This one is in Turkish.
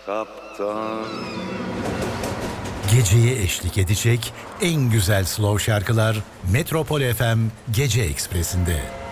kaptan. Geceye eşlik edecek en güzel slow şarkılar Metropol FM Gece Ekspresi'nde.